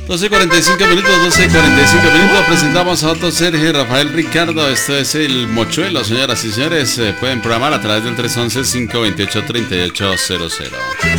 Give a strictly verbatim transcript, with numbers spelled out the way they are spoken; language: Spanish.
doce y cuarenta y cinco minutos, doce y cuarenta y cinco minutos. Presentamos a Otto, Sergio y Rafael Ricardo. Esto es el Mochuelo, señoras y señores. Eh, pueden programar a través del tres once, cinco veintiocho, treinta y ocho cero cero.